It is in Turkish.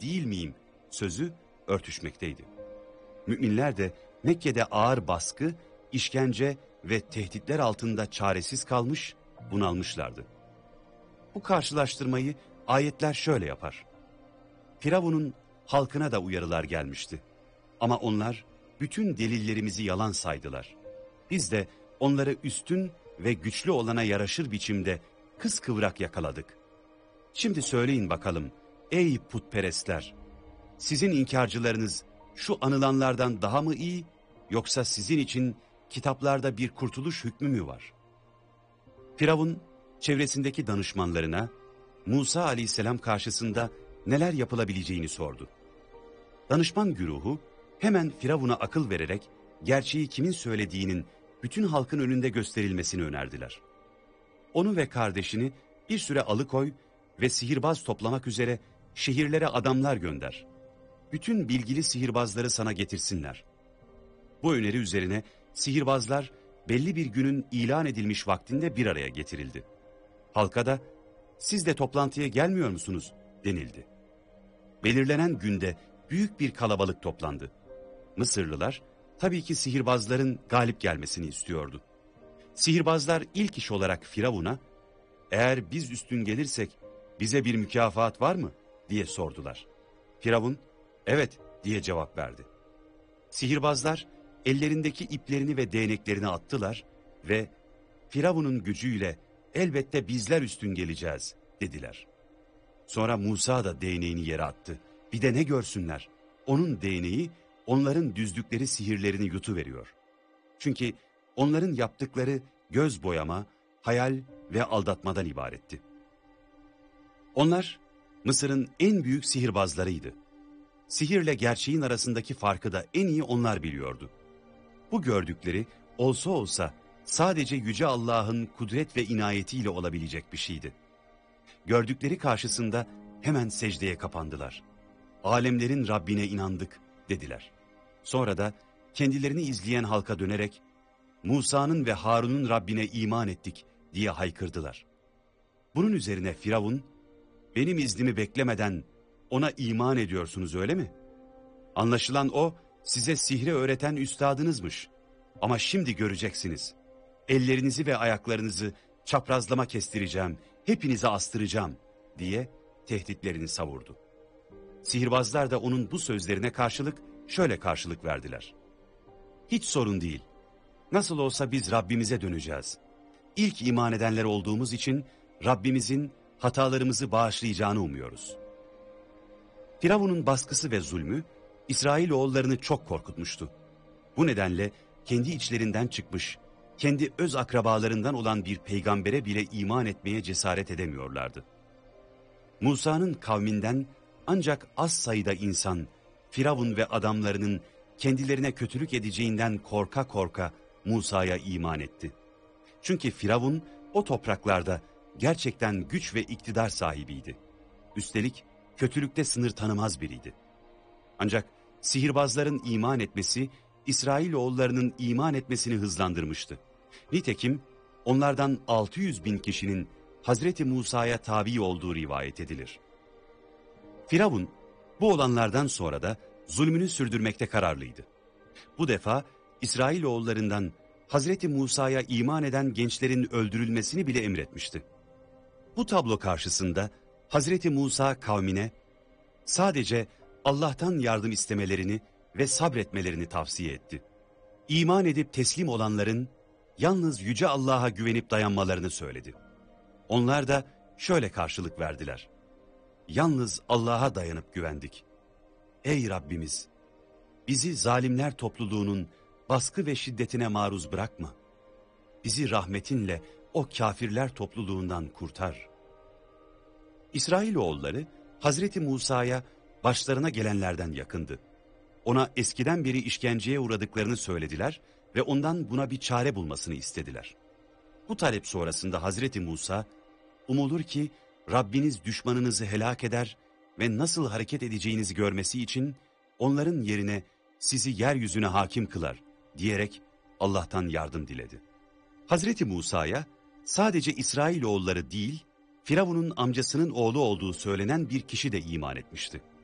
değil miyim sözü örtüşmekteydi. Müminler de Mekke'de ağır baskı, işkence ve tehditler altında çaresiz kalmış, bunalmışlardı. Bu karşılaştırmayı ayetler şöyle yapar. Firavun'un halkına da uyarılar gelmişti. Ama onlar bütün delillerimizi yalan saydılar. Biz de onları üstün ve güçlü olana yaraşır biçimde kıskıvrak yakaladık. Şimdi söyleyin bakalım, ey putperestler, sizin inkarcılarınız şu anılanlardan daha mı iyi, yoksa sizin için kitaplarda bir kurtuluş hükmü mü var? Firavun, çevresindeki danışmanlarına Musa aleyhisselam karşısında neler yapılabileceğini sordu. Danışman güruhu hemen Firavun'a akıl vererek gerçeği kimin söylediğinin bütün halkın önünde gösterilmesini önerdiler. Onu ve kardeşini bir süre alıkoy ve sihirbaz toplamak üzere şehirlere adamlar gönder. Bütün bilgili sihirbazları sana getirsinler. Bu öneri üzerine sihirbazlar belli bir günün ilan edilmiş vaktinde bir araya getirildi. Halka da siz de toplantıya gelmiyor musunuz denildi. Belirlenen günde büyük bir kalabalık toplandı. Mısırlılar tabii ki sihirbazların galip gelmesini istiyordu. Sihirbazlar ilk iş olarak Firavun'a, eğer biz üstün gelirsek bize bir mükafat var mı diye sordular. Firavun, evet diye cevap verdi. Sihirbazlar ellerindeki iplerini ve değneklerini attılar ve Firavun'un gücüyle elbette bizler üstün geleceğiz dediler. Sonra Musa da değneğini yere attı. Bir de ne görsünler, onun değneği onların düzdükleri sihirlerini yutuveriyor. Çünkü onların yaptıkları göz boyama, hayal ve aldatmadan ibaretti. Onlar Mısır'ın en büyük sihirbazlarıydı. Sihirle gerçeğin arasındaki farkı da en iyi onlar biliyordu. Bu gördükleri olsa olsa sadece Yüce Allah'ın kudret ve inayetiyle olabilecek bir şeydi. Gördükleri karşısında hemen secdeye kapandılar. Alemlerin Rabbine inandık dediler. Sonra da kendilerini izleyen halka dönerek Musa'nın ve Harun'un Rabbine iman ettik diye haykırdılar. Bunun üzerine Firavun, benim iznimi beklemeden ona iman ediyorsunuz öyle mi? Anlaşılan o size sihri öğreten üstadınızmış. Ama şimdi göreceksiniz. Ellerinizi ve ayaklarınızı çaprazlama kestireceğim, hepinize astıracağım diye tehditlerini savurdu. Sihirbazlar da onun bu sözlerine karşılık şöyle karşılık verdiler. Hiç sorun değil. Nasıl olsa biz Rabbimize döneceğiz. İlk iman edenler olduğumuz için Rabbimizin hatalarımızı bağışlayacağını umuyoruz. Firavun'un baskısı ve zulmü İsrailoğullarını çok korkutmuştu. Bu nedenle kendi içlerinden çıkmış, kendi öz akrabalarından olan bir peygambere bile iman etmeye cesaret edemiyorlardı. Musa'nın kavminden ancak az sayıda insan, Firavun ve adamlarının kendilerine kötülük edeceğinden korka korka Musa'ya iman etti. Çünkü Firavun o topraklarda gerçekten güç ve iktidar sahibiydi. Üstelik kötülükte sınır tanımaz biriydi. Ancak sihirbazların iman etmesi, İsrailoğullarının iman etmesini hızlandırmıştı. Nitekim onlardan 600 bin kişinin Hazreti Musa'ya tabi olduğu rivayet edilir. Firavun bu olanlardan sonra da zulmünü sürdürmekte kararlıydı. Bu defa İsrailoğullarından Hazreti Musa'ya iman eden gençlerin öldürülmesini bile emretmişti. Bu tablo karşısında Hazreti Musa kavmine sadece Allah'tan yardım istemelerini ve sabretmelerini tavsiye etti. İman edip teslim olanların yalnız Yüce Allah'a güvenip dayanmalarını söyledi. Onlar da şöyle karşılık verdiler. Yalnız Allah'a dayanıp güvendik. Ey Rabbimiz! Bizi zalimler topluluğunun baskı ve şiddetine maruz bırakma. Bizi rahmetinle o kafirler topluluğundan kurtar. İsrailoğulları Hazreti Musa'ya başlarına gelenlerden yakındı. Ona eskiden beri işkenceye uğradıklarını söylediler ve ondan buna bir çare bulmasını istediler. Bu talep sonrasında Hazreti Musa, umulur ki Rabbiniz düşmanınızı helak eder ve nasıl hareket edeceğinizi görmesi için onların yerine sizi yeryüzüne hakim kılar diyerek Allah'tan yardım diledi. Hazreti Musa'ya sadece İsrailoğulları değil, Firavun'un amcasının oğlu olduğu söylenen bir kişi de iman etmişti.